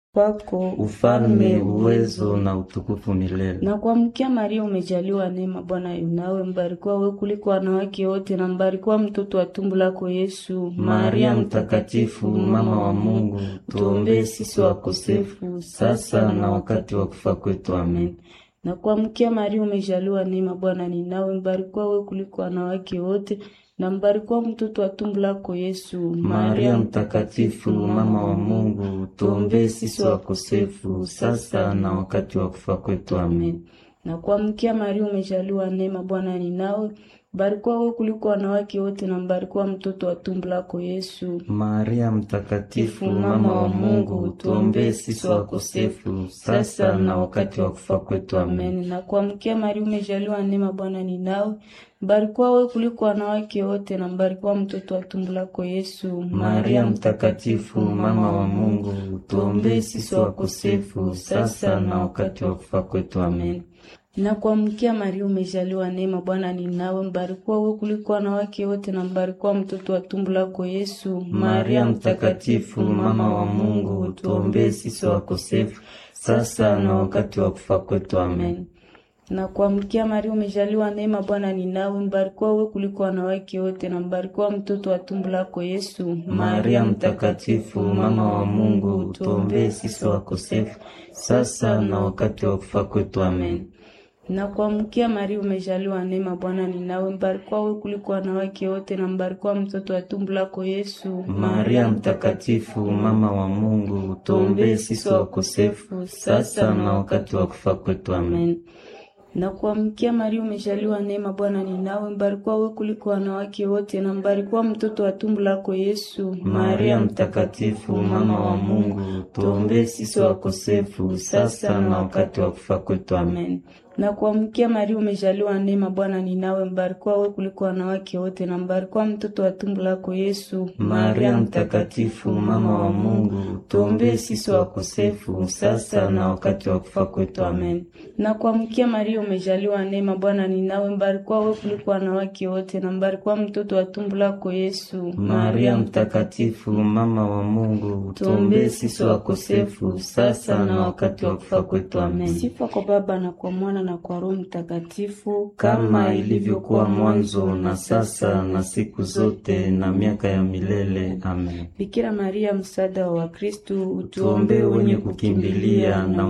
Kwako ufalme, uwezo na utukufu milele. na kuamkia Maria umejaliwa neema, Bwana yu nawe, mbarikiwa wewe kuliko wanawake wote, na mbarikiwa mtoto wa tumbo lako Yesu. Maria mtakatifu, mama wa Mungu, tuombee sisi wakosefu, sasa na wakati wa kufa kwetu. Amen. Na kuamkia Maria umejaliwa neema, Bwana ni nawe, mbarikiwa wewe kuliko wanawake wote, na mbarikiwa mtoto wa tumbo lako Yesu. Maria mtakatifu, mama wa Mungu, tuombee sisi wakosefu, sasa na wakati wa kufa kwetu. Amen. Na kuamkia Maria umejaliwa neema, Bwana ni nawe, mbarikiwa wewe kuliko wanawake wote, na mbarikiwa mtoto wa tumbo lako Yesu. Maria mtakatifu, mama wa Mungu, tuombee sisi wakosefu, sasa na wakati wa kufa kwetu. Amen. Na kuamkia Maria umejaliwa neema, Bwana ni nawe, mbarikiwa wewe kuliko wanawake wote, na mbarikiwa mtoto wa tumbo lako Yesu. Maria mtakatifu, mama wa Mungu, tuombee sisi wakosefu, sasa na wakati wa kufa kwetu. Amen. Na kuamkia Maria umejaliwa neema, Bwana ni nawe, mbarikiwa wewe kuliko wanawake wote, na mbarikiwa mtoto wa tumbo lako Yesu. Maria mtakatifu, mama wa Mungu, tuombee sisi wakosefu, sasa na wakati wa kufa kwetu. Amen. Na kuamkia Maria umejaliwa neema, Bwana ni nawe, mbarikiwa wewe kuliko wanawake wote, na mbarikiwa mtoto wa tumbo lako Yesu. Maria mtakatifu, mama wa Mungu, tuombee sisi wakosefu, sasa na wakati wa kufa kwetu. Amen. Na kuamkia Maria umejaliwa neema, Bwana ni nawe, mbarikiwa wewe kuliko wanawake wote, na mbarikiwa mtoto wa tumbo lako Yesu. Maria mtakatifu, mama wa Mungu, tuombee sisi wakosefu, sasa na wakati wa kufa kwetu. Amen. Na kuamkia Maria umejaliwa neema, Bwana ni nawe, mbarikiwa wewe kuliko wanawake wote, na mbarikiwa mtoto wa tumbo lako Yesu. Maria mtakatifu, mama wa Mungu, tuombee sisi wakosefu, sasa na wakati wa kufa kwetu. Amen. Na kuamkia Maria umejaliwa neema, Bwana ni nawe, mbarikiwa wewe kuliko wanawake wote, na mbarikiwa mtoto wa tumbo lako Yesu. Maria mtakatifu, mama wa Mungu, tuombee sisi wakosefu, sasa na wakati wa kufa kwetu. Amen. Na kuamkia Maria umejaliwa neema, Bwana ni nawe, mbarikiwa wewe kuliko wanawake wote, na mbarikiwa mtoto wa tumbo lako Yesu. Maria mtakatifu, mama wa Mungu, tuombee sisi wakosefu, sasa na wakati wa kufa kwetu. Amen. Sifa kwa Baba na kwa Mwana na kwa Roho Mtakatifu, kama ilivyokuwa mwanzo na sasa na siku zote na miaka ya milele. Amen. Bikira Maria, msaada wa Wakristo, Tuombee wenye kukimbilia na